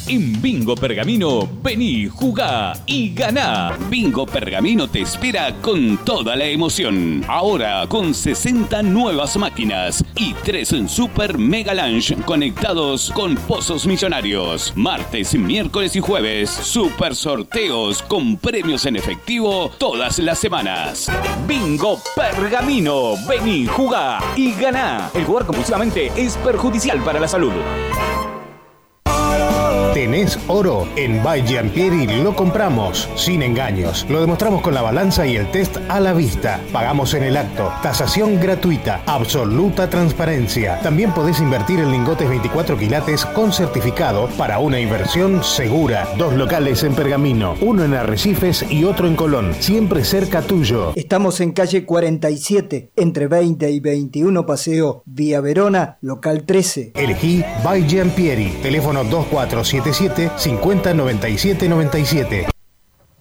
En Bingo Pergamino, vení, jugá y ganá. Bingo Pergamino te espera con toda la emoción. Ahora con 60 nuevas máquinas y 3 Super Mega Lunch conectados con pozos millonarios. Martes, miércoles y jueves, super sorteos con premios en efectivo todas las semanas. Bingo Pergamino, vení, jugá y ganá. El jugar compulsivamente es perjudicial para la salud. ¿Tenés oro? En By Giampieri lo compramos, sin engaños. Lo demostramos con la balanza y el test a la vista. Pagamos en el acto. Tasación gratuita. Absoluta transparencia. También podés invertir en lingotes 24 quilates con certificado para una inversión segura. 2 locales en Pergamino, uno en Arrecifes y otro en Colón. Siempre cerca tuyo. Estamos en calle 47, entre 20 y 21 Paseo, Vía Verona, local 13. Elegí By Giampieri. Teléfono 2477 50 97 97.